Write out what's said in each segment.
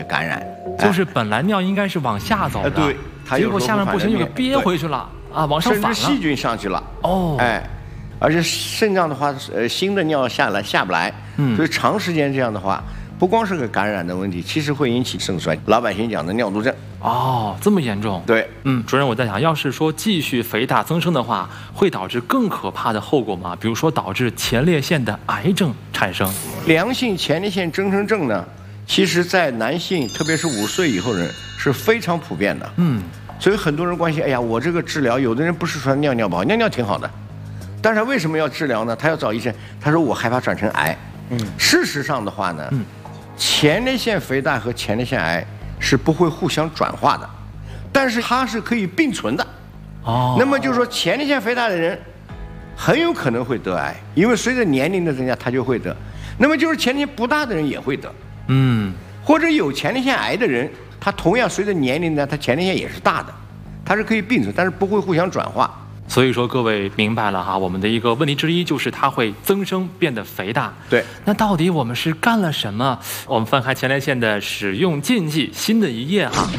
些感染。 就是本来尿应该是往下走的， 对， 结果下面不行就给憋回去了啊，往上反了， 甚至细菌上去了。 哦， 而且肾脏的话，新的尿下不来，所以长时间这样的话，不光是个感染的问题，其实会引起肾衰，老百姓讲的尿毒症。 哦，这么严重？ 对， 主任，我在想，要是说继续肥大增生的话，会导致更可怕的后果吗？比如说导致前列腺的癌症产生。 良性前列腺增生症呢，其实在男性，特别是5岁以后人是非常普遍的。所以很多人关心，哎呀，我这个治疗，有的人不是说尿尿不好，尿尿挺好的，但是为什么要治疗呢？他要找医生，他说我害怕转成癌。事实上的话呢，前列腺肥大和前列腺癌是不会互相转化的，但是它是可以并存的。那么就是说前列腺肥大的人很有可能会得癌，因为随着年龄的增加，他就会得。那么就是前列腺不大的人也会得。或者有前列腺癌的人，他同样随着年龄呢，他前列腺也是大的，它是可以并存，但是不会互相转化。 所以说各位明白了哈，我们的一个问题之一就是它会增生变得肥大。 对， 那到底我们是干了什么？我们翻开前列腺的使用禁忌新的一页哈。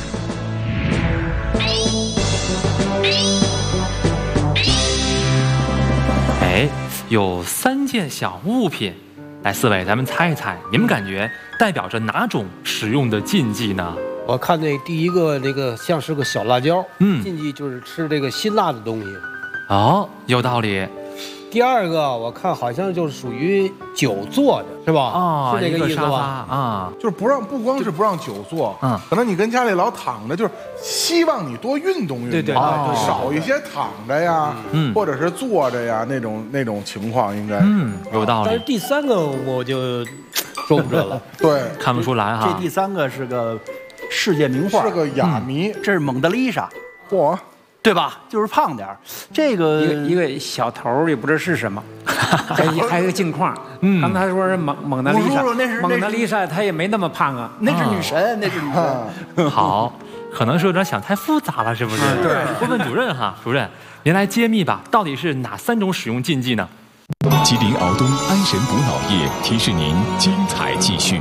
有3件小物品，来4位咱们猜一猜，你们感觉代表着哪种使用的禁忌呢？ 我看那第一个那个像是个小辣椒，禁忌就是吃这个辛辣的东西。 哦，有道理。 第二个我看好像就是属于酒做的，是吧？是这个意思吧？ 就是不光是不让久坐，可能你跟家里老躺着，就是希望你多运动运动， 对， 少一些躺着呀，或者是坐着呀那种情况应该， 有道理。 但是第3个我就说不准了， 对， 看不出来哈。 这第3个是个世界名画， 是个哑谜， 这是蒙德丽莎， 嚯！ 对吧？就是胖点儿，这个一个小头也不知道是什么，还有个镜框。刚才他说是蒙娜丽莎，蒙娜丽莎她也没那么胖啊，那是女神，那是女神。 好，可能是有点想太复杂了，是不是？对，问主任哈，主任，您来揭秘吧，到底是哪3种使用禁忌呢？ 吉林敖东安神补脑液提示您精彩继续。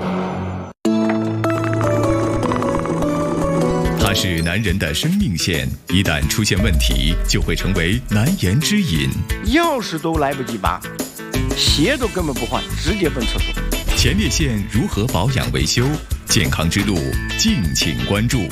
它是男人的生命线，一旦出现问题，就会成为难言之隐。 钥匙都来不及拔，鞋都根本不换，直接奔厕所。 前列腺如何保养维修？健康之路，敬请关注。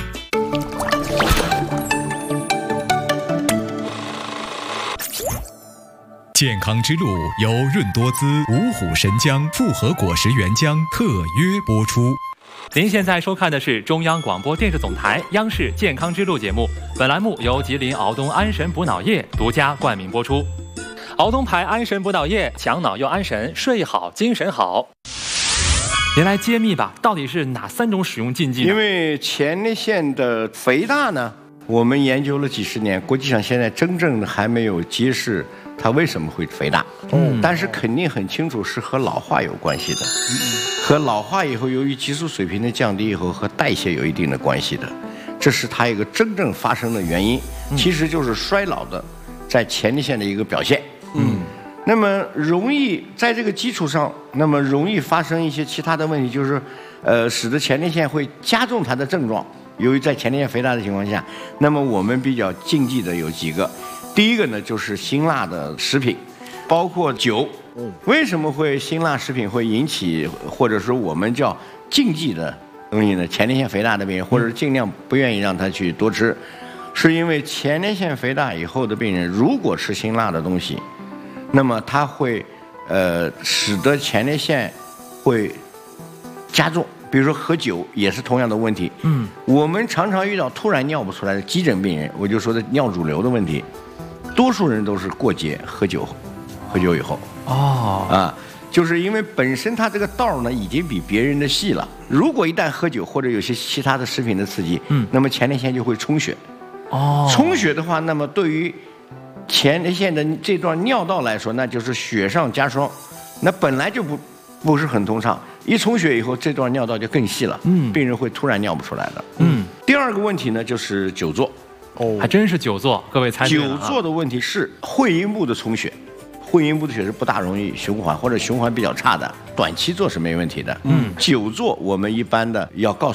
健康之路由润多滋、五虎神姜复合果实原浆特约播出。 您现在收看的是中央广播电视总台央视健康之路节目，本栏目由吉林敖东安神补脑液独家冠名播出。敖东牌安神补脑液，强脑又安神，睡好精神好。您来揭秘吧，到底是哪3种使用禁忌呢？ 因为前列腺的肥大呢，我们研究了几十年，国际上现在真正的还没有揭示它为什么会肥大。但是肯定很清楚是和老化有关系的。和老化以后，由于激素水平的降低以后，和代谢有一定的关系的，这是它一个真正发生的原因。其实就是衰老的在前列腺的一个表现。那么容易在这个基础上，那么容易发生一些其他的问题，就是使得前列腺会加重它的症状。由于在前列腺肥大的情况下，那么我们比较禁忌的有几个。第一个呢，就是辛辣的食品，包括酒。为什么会辛辣食品会引起，或者说我们叫禁忌的东西呢？前列腺肥大的病人，或者尽量不愿意让他去多吃，是因为前列腺肥大以后的病人，如果吃辛辣的东西，那么它会使得前列腺会加重。比如说喝酒也是同样的问题。我们常常遇到突然尿不出来的急诊病人，我就说的尿主流的问题，多数人都是过节喝酒以后。就是因为本身它这个道呢已经比别人的细了，如果一旦喝酒或者有些其他的食品的刺激，那么前列腺就会充血。充血的话，那么对于前列腺的这段尿道来说，那就是雪上加霜，那本来就不是很通畅，一充血以后，这段尿道就更细了，病人会突然尿不出来的。第二个问题呢，就是久坐。 还真是久坐，各位猜对了。 久坐的问题是会阴部的充血。会阴部的血是不大容易循环，或者循环比较差的，短期做是没问题的。久坐我们一般的要告诉